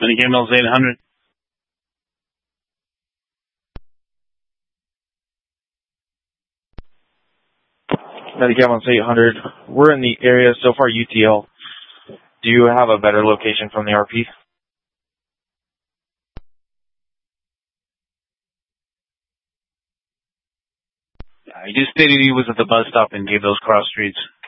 Many Camels 800. Many Camels 800. We're in the area so far, UTL. Do you have a better location from the RP? He just stated he was at the bus stop and gave those cross streets.